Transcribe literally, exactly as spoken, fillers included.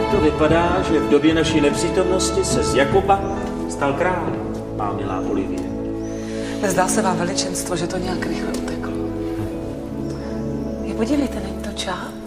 to vypadá, že v době naší nepřítomnosti se z Jakuba stal král, má milá Olivie. Nezdá se vám, veličenstvo, že to nějak rychle uteklo? Je, podívejte, není to čáp?